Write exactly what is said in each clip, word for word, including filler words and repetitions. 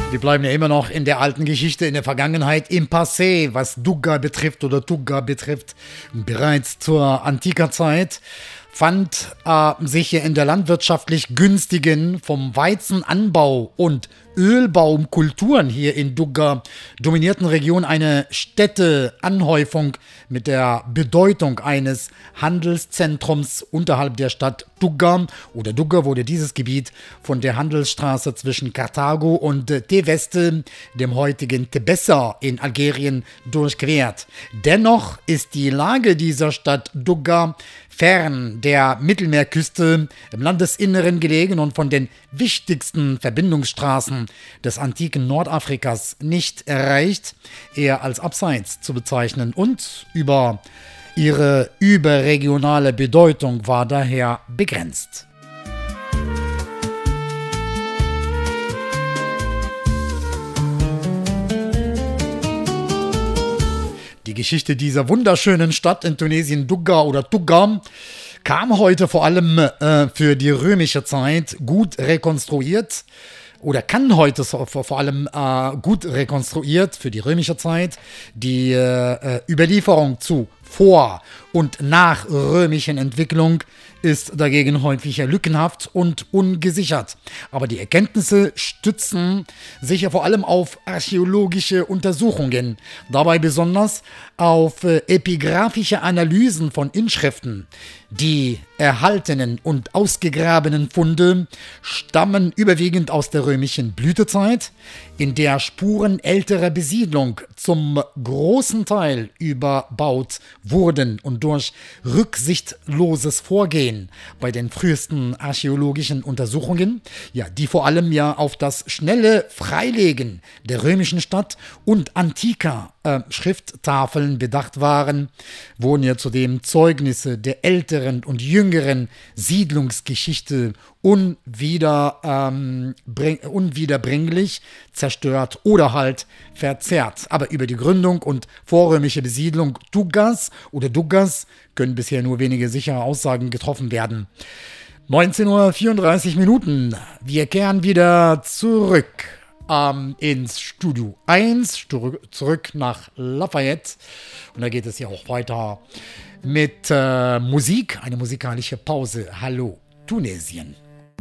Wir bleiben ja immer noch in der alten Geschichte, in der Vergangenheit, im Passé, was Douga betrifft oder Touga betrifft. Bereits zur antiker Zeit fand äh, sich hier in der landwirtschaftlich günstigen, vom Weizenanbau und Ölbaumkulturen hier in Douga dominierten Region eine Städteanhäufung mit der Bedeutung eines Handelszentrums unterhalb der Stadt Douga. Oder Douga wurde dieses Gebiet von der Handelsstraße zwischen Karthago und Teveste, dem heutigen Tebessa in Algerien, durchquert. Dennoch ist die Lage dieser Stadt Douga fern der Mittelmeerküste im Landesinneren gelegen und von den wichtigsten Verbindungsstraßen des antiken Nordafrikas nicht erreicht, eher als abseits zu bezeichnen, und über ihre überregionale Bedeutung war daher begrenzt. Die Geschichte dieser wunderschönen Stadt in Tunesien, Douga oder Touga, kam heute vor allem äh, für die römische Zeit gut rekonstruiert oder kann heute so, vor, vor allem äh, gut rekonstruiert für die römische Zeit. Die äh, Überlieferung zu vor- und nach römischen Entwicklung ist dagegen häufig lückenhaft und ungesichert. Aber die Erkenntnisse stützen sich ja vor allem auf archäologische Untersuchungen, dabei besonders auf äh, epigraphische Analysen von Inschriften. Die erhaltenen und ausgegrabenen Funde stammen überwiegend aus der römischen Blütezeit, in der Spuren älterer Besiedlung zum großen Teil überbaut wurden und durch rücksichtsloses Vorgehen bei den frühesten archäologischen Untersuchungen, ja, die vor allem ja auf das schnelle Freilegen der römischen Stadt und antiker äh, Schrifttafeln bedacht waren, wurden ja zudem Zeugnisse der älteren und jüngeren Siedlungsgeschichte unwieder, ähm, bring, unwiederbringlich zerstört oder halt verzerrt. Aber über die Gründung und vorrömische Besiedlung Dougas oder Dougas können bisher nur wenige sichere Aussagen getroffen werden. neunzehn Uhr vierunddreißig Minuten. Wir kehren wieder zurück ähm, ins Studio eins, stu- zurück nach Lafayette. Und da geht es ja auch weiter mit äh, Musik, eine musikalische Pause. Hallo Tunesien.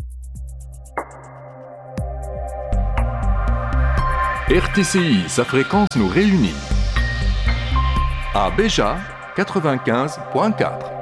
R T C I, sa fréquence nous réunit. À Béja, quatre-vingt-quinze virgule quatre.